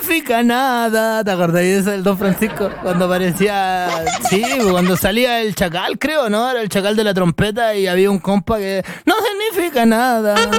significa nada. ¿Te acordáis de eso del Don Francisco? Cuando aparecía, sí, cuando salía el chacal, creo, ¿no? Era el chacal de la trompeta y había un compa que no significa nada.